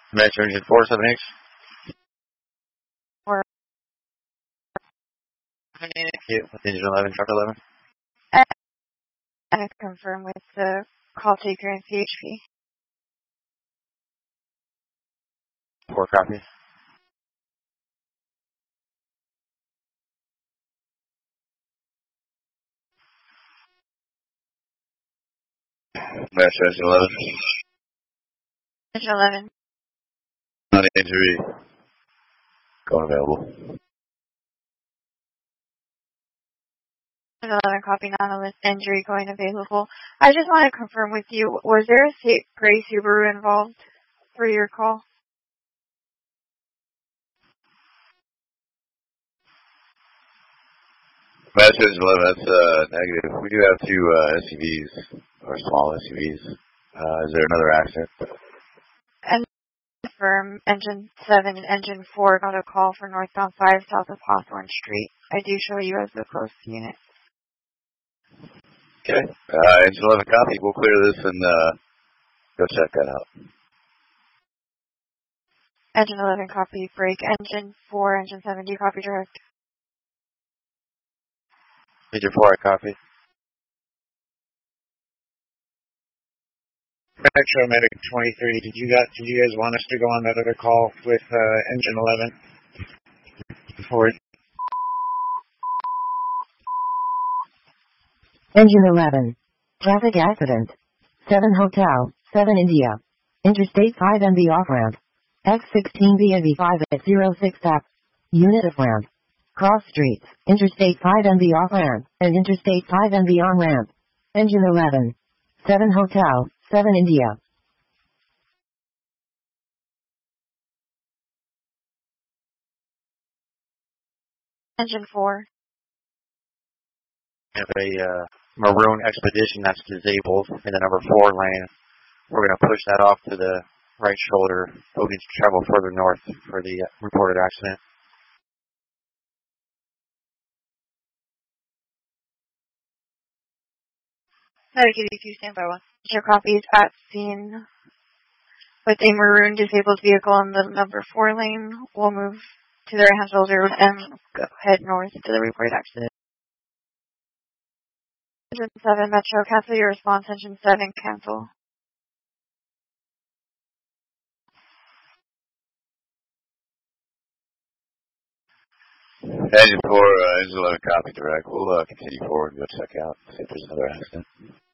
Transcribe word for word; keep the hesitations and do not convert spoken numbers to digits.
Metro Engine four seven H. Or Engine eleven, truck eleven. I confirm with the call taker and C H P. Four copy. Metro Engine eleven. Engine eleven. Not an injury. Going available. Engine eleven, copy, non injury going available. I just want to confirm with you, was there a gray Subaru involved for your call? Metro Engine eleven, that's uh, negative. We do have two uh, S U Vs, or small S U Vs. Uh, is there another accident? And confirm Engine seven and Engine four got a call for northbound five south of Hawthorne Street. I do show you as the close unit. Okay. Uh, Engine eleven copy. We'll clear this and uh, go check that out. Engine eleven copy, break. Engine four, Engine seven, do you copy direct? Engine four, I copy. Metro Medic twenty-three, did you got, did you guys want us to go on that other call with uh, Engine eleven? Forward. Engine eleven. Traffic accident. seven Hotel, seven India. Interstate five M V off-ramp. X sixteen B M V five at zero six tap. Unit of ramp. Cross streets. Interstate five M V off-ramp, and Interstate five M V on-ramp. Engine eleven. seven Hotel, seven India. Engine four. We have a uh, maroon Expedition that's disabled in the number four lane. We're going to push that off to the right shoulder. We'll need to travel further north for the uh, reported accident. Medic eighty-two, standby one. Your copy is at scene with a maroon disabled vehicle in the number four lane. We'll move to the right-hand shoulder and go head north to the reported accident. Engine seven, Metro, cancel your response. Engine seven, cancel. Engine four, uh, Engine eleven copy direct. We'll uh, continue forward and go check out, see if there's another accident.